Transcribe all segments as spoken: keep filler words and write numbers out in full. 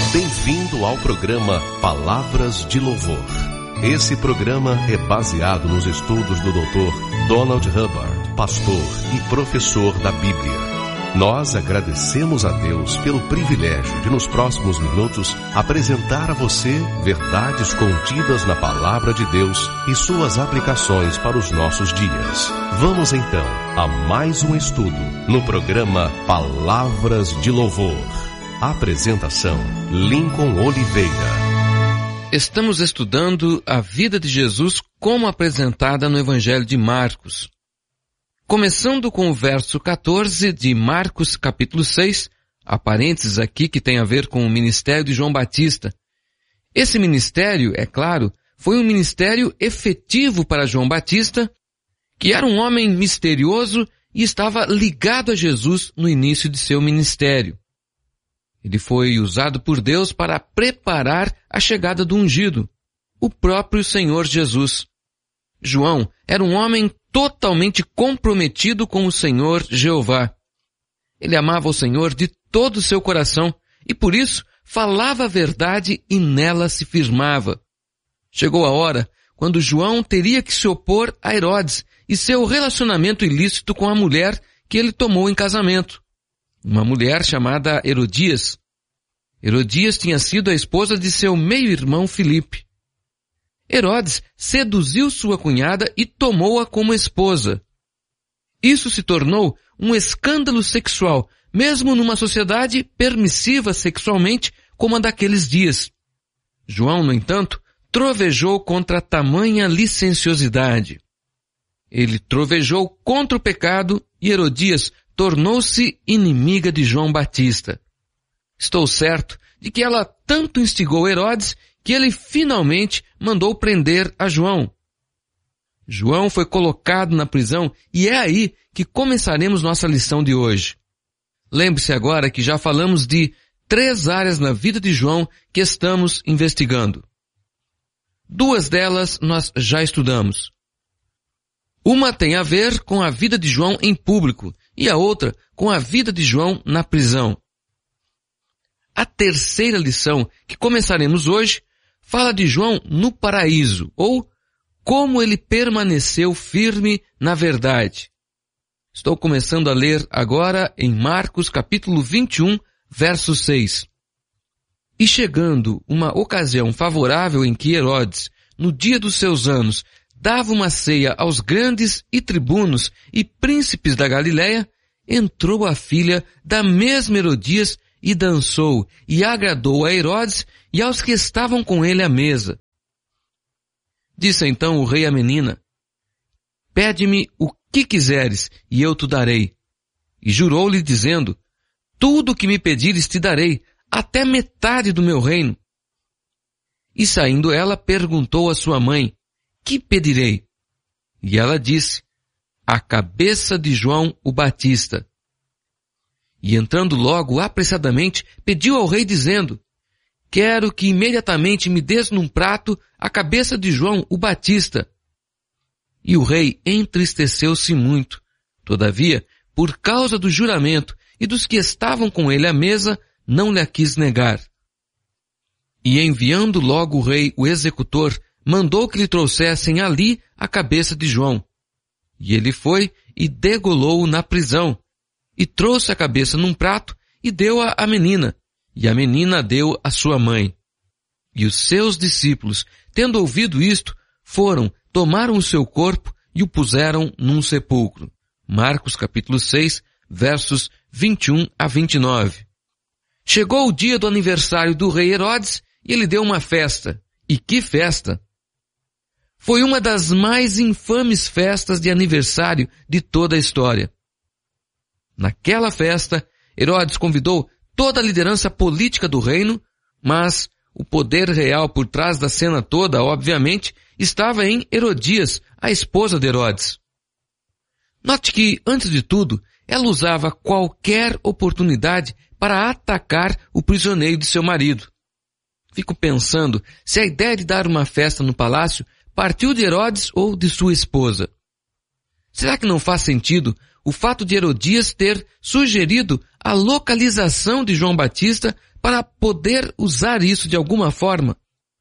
Bem-vindo ao programa Palavras de Louvor. Esse programa é baseado nos estudos do doutor Donald Hubbard, pastor e professor da Bíblia. Nós agradecemos a Deus pelo privilégio de, nos próximos minutos, apresentar a você verdades contidas na Palavra de Deus e suas aplicações para os nossos dias. Vamos então a mais um estudo no programa Palavras de Louvor. Apresentação: Lincoln Oliveira. Estamos estudando a vida de Jesus como apresentada no Evangelho de Marcos. Começando com o verso quatorze de Marcos capítulo seis, há parênteses aqui que tem a ver com o ministério de João Batista. Esse ministério, é claro, foi um ministério efetivo para João Batista, que era um homem misterioso e estava ligado a Jesus no início de seu ministério. Ele foi usado por Deus para preparar a chegada do ungido, o próprio Senhor Jesus. João era um homem totalmente comprometido com o Senhor Jeová. Ele amava o Senhor de todo o seu coração e por isso falava a verdade e nela se firmava. Chegou a hora quando João teria que se opor a Herodes e seu relacionamento ilícito com a mulher que ele tomou em casamento, uma mulher chamada Herodias. Herodias tinha sido a esposa de seu meio-irmão Filipe. Herodes seduziu sua cunhada e tomou-a como esposa. Isso se tornou um escândalo sexual, mesmo numa sociedade permissiva sexualmente como a daqueles dias. João, no entanto, trovejou contra tamanha licenciosidade. Ele trovejou contra o pecado e Herodias tornou-se inimiga de João Batista. Estou certo de que ela tanto instigou Herodes que ele finalmente mandou prender a João. João foi colocado na prisão e é aí que começaremos nossa lição de hoje. Lembre-se agora que já falamos de três áreas na vida de João que estamos investigando. Duas delas nós já estudamos. Uma tem a ver com a vida de João em público e a outra com a vida de João na prisão. A terceira lição que começaremos hoje fala de João no paraíso, ou como ele permaneceu firme na verdade. Estou começando a ler agora em Marcos capítulo vinte e um, verso seis. E chegando uma ocasião favorável em que Herodes, no dia dos seus anos, dava uma ceia aos grandes e tribunos e príncipes da Galileia, entrou a filha da mesma Herodias e dançou e agradou a Herodes e aos que estavam com ele à mesa. Disse então o rei à menina: pede-me o que quiseres e eu te darei. E jurou-lhe dizendo: tudo o que me pedires te darei, até metade do meu reino. E saindo ela perguntou à sua mãe: que pedirei? E ela disse: a cabeça de João o Batista. E entrando logo apressadamente, pediu ao rei dizendo: quero que imediatamente me des num prato a cabeça de João o Batista. E o rei entristeceu-se muito. Todavia, por causa do juramento e dos que estavam com ele à mesa, não lhe quis negar. E enviando logo o rei o executor, mandou que lhe trouxessem ali a cabeça de João. E ele foi e degolou-o na prisão. E trouxe a cabeça num prato e deu-a à menina, e a menina deu à sua mãe. E os seus discípulos, tendo ouvido isto, foram, tomaram o seu corpo e o puseram num sepulcro. Marcos capítulo seis, versos vinte e um a vinte e nove. Chegou o dia do aniversário do rei Herodes e ele deu uma festa. E que festa! Foi uma das mais infames festas de aniversário de toda a história. Naquela festa, Herodes convidou toda a liderança política do reino, mas o poder real por trás da cena toda, obviamente, estava em Herodias, a esposa de Herodes. Note que, antes de tudo, ela usava qualquer oportunidade para atacar o prisioneiro de seu marido. Fico pensando se a ideia de dar uma festa no palácio partiu de Herodes ou de sua esposa. Será que não faz sentido o fato de Herodias ter sugerido a localização de João Batista para poder usar isso de alguma forma.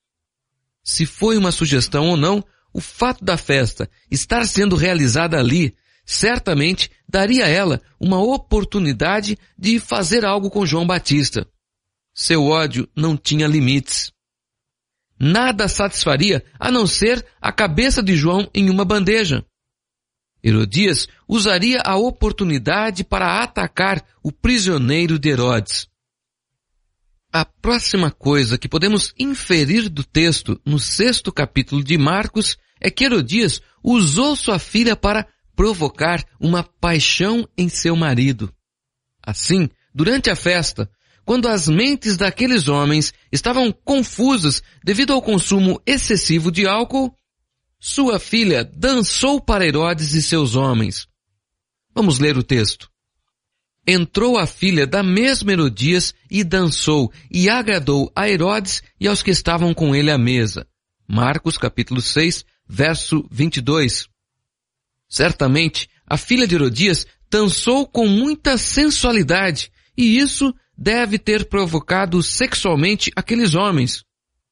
Se foi uma sugestão ou não, o fato da festa estar sendo realizada ali certamente daria a ela uma oportunidade de fazer algo com João Batista. Seu ódio não tinha limites. Nada satisfaria a não ser a cabeça de João em uma bandeja. Herodias usaria a oportunidade para atacar o prisioneiro de Herodes. A próxima coisa que podemos inferir do texto no sexto capítulo de Marcos é que Herodias usou sua filha para provocar uma paixão em seu marido. Assim, durante a festa, quando as mentes daqueles homens estavam confusas devido ao consumo excessivo de álcool, sua filha dançou para Herodes e seus homens. Vamos ler o texto. Entrou a filha da mesma Herodias e dançou e agradou a Herodes e aos que estavam com ele à mesa. Marcos capítulo seis, verso vinte e dois. Certamente, a filha de Herodias dançou com muita sensualidade e isso deve ter provocado sexualmente aqueles homens.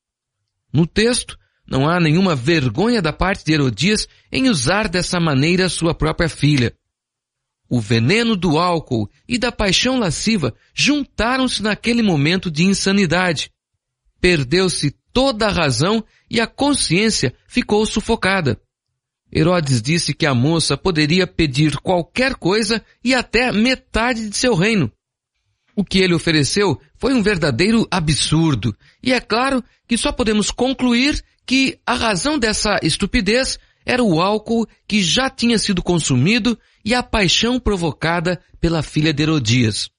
No texto, não há nenhuma vergonha da parte de Herodias em usar dessa maneira sua própria filha. O veneno do álcool e da paixão lasciva juntaram-se naquele momento de insanidade. Perdeu-se toda a razão e a consciência ficou sufocada. Herodes disse que a moça poderia pedir qualquer coisa e até metade de seu reino. O que ele ofereceu foi um verdadeiro absurdo, e é claro que só podemos concluir que a razão dessa estupidez era o álcool que já tinha sido consumido e a paixão provocada pela filha de Herodias.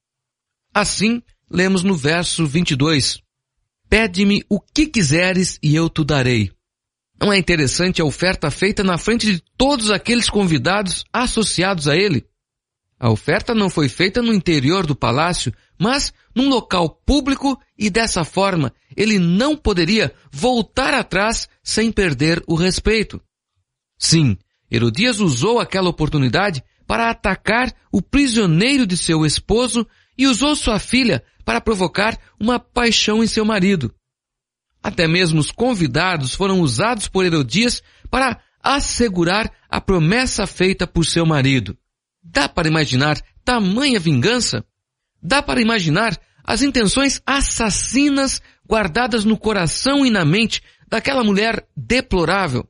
Assim, lemos no verso vinte e dois, Pede-me o que quiseres e eu te darei. Não é interessante a oferta feita na frente de todos aqueles convidados associados a ele? A oferta não foi feita no interior do palácio, mas num local público e dessa forma ele não poderia voltar atrás sem perder o respeito. Sim, Herodias usou aquela oportunidade para atacar o prisioneiro de seu esposo e usou sua filha para provocar uma paixão em seu marido. Até mesmo os convidados foram usados por Herodias para assegurar a promessa feita por seu marido. Dá para imaginar tamanha vingança? Dá para imaginar as intenções assassinas guardadas no coração e na mente daquela mulher deplorável?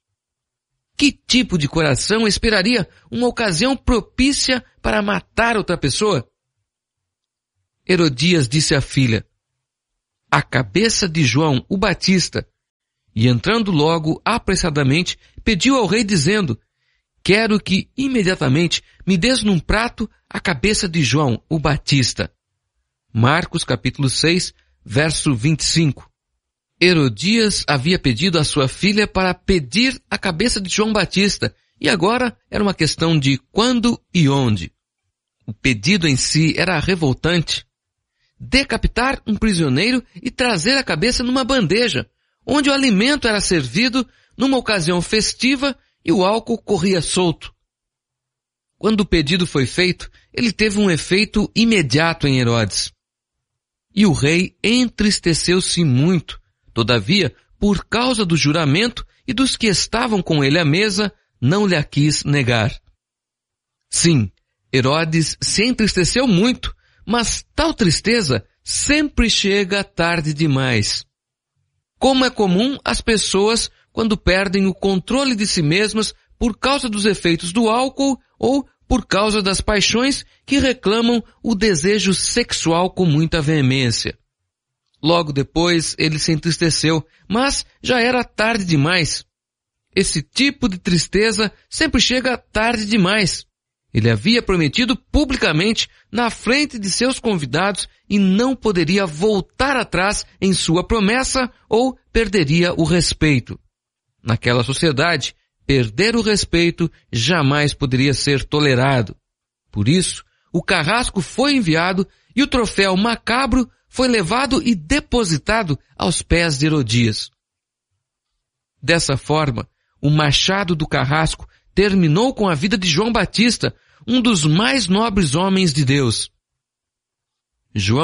Que tipo de coração esperaria uma ocasião propícia para matar outra pessoa? Herodias disse à filha, a cabeça de João o Batista, e entrando logo apressadamente, pediu ao rei dizendo, quero que imediatamente me des num prato a cabeça de João o Batista. Marcos capítulo seis, verso vinte e cinco. Herodias havia pedido à sua filha para pedir a cabeça de João Batista, e agora era uma questão de quando e onde. O pedido em si era revoltante. Decapitar um prisioneiro e trazer a cabeça numa bandeja, onde o alimento era servido numa ocasião festiva e o álcool corria solto. Quando o pedido foi feito, ele teve um efeito imediato em Herodes. E o rei entristeceu-se muito. Todavia, por causa do juramento e dos que estavam com ele à mesa, não lhe a quis negar. Sim, Herodes se entristeceu muito, mas tal tristeza sempre chega tarde demais. Como é comum as pessoas quando perdem o controle de si mesmas por causa dos efeitos do álcool ou por causa das paixões que reclamam o desejo sexual com muita veemência. Logo depois ele se entristeceu, mas já era tarde demais. Esse tipo de tristeza sempre chega tarde demais. Ele havia prometido publicamente na frente de seus convidados e não poderia voltar atrás em sua promessa ou perderia o respeito. Naquela sociedade, perder o respeito jamais poderia ser tolerado. Por isso, o carrasco foi enviado e o troféu macabro foi levado e depositado aos pés de Herodias. Dessa forma, o machado do carrasco terminou com a vida de João Batista, um dos mais nobres homens de Deus. João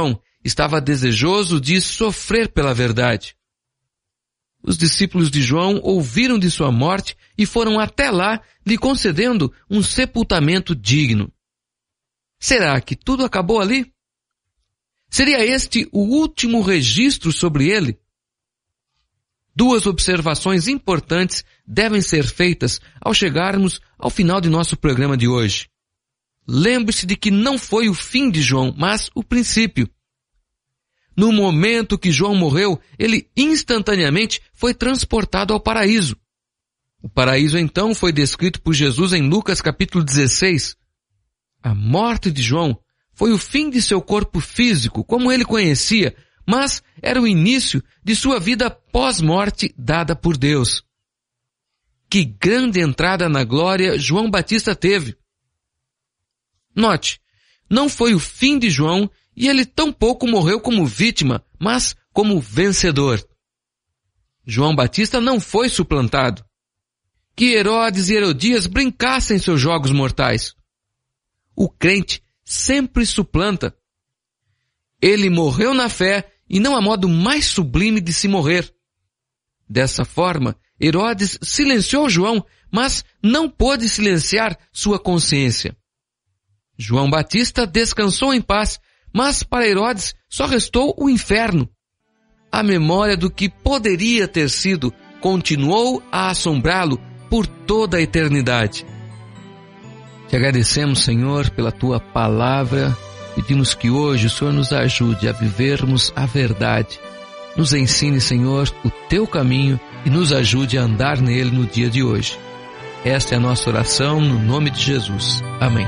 estava desejoso de sofrer pela verdade. Os discípulos de João ouviram de sua morte e foram até lá, lhe concedendo um sepultamento digno. Será que tudo acabou ali? Seria este o último registro sobre ele? Duas observações importantes devem ser feitas ao chegarmos ao final de nosso programa de hoje. Lembre-se de que não foi o fim de João, mas o princípio. No momento que João morreu, ele instantaneamente foi transportado ao paraíso. O paraíso então foi descrito por Jesus em Lucas capítulo dezesseis. A morte de João foi o fim de seu corpo físico, como ele conhecia, mas era o início de sua vida pós-morte dada por Deus. Que grande entrada na glória João Batista teve! Note, não foi o fim de João e ele tampouco morreu como vítima, mas como vencedor. João Batista não foi suplantado. Que Herodes e Herodias brincassem seus jogos mortais. O crente sempre suplanta. Ele morreu na fé e não há modo mais sublime de se morrer. Dessa forma, Herodes silenciou João, mas não pôde silenciar sua consciência. João Batista descansou em paz, mas para Herodes só restou o inferno. A memória do que poderia ter sido continuou a assombrá-lo por toda a eternidade. Te agradecemos, Senhor, pela Tua palavra. Pedimos que hoje o Senhor nos ajude a vivermos a verdade. Nos ensine, Senhor, o Teu caminho e nos ajude a andar nele no dia de hoje. Esta é a nossa oração no nome de Jesus. Amém.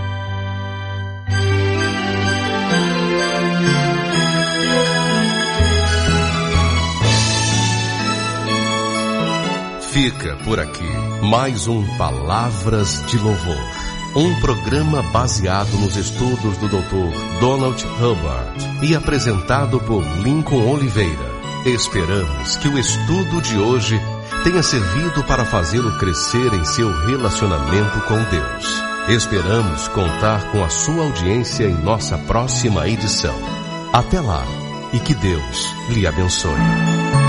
Fica por aqui mais um Palavras de Louvor, um programa baseado nos estudos do doutor Donald Hubbard e apresentado por Lincoln Oliveira. Esperamos que o estudo de hoje tenha servido para fazê-lo crescer em seu relacionamento com Deus. Esperamos contar com a sua audiência em nossa próxima edição. Até lá e que Deus lhe abençoe.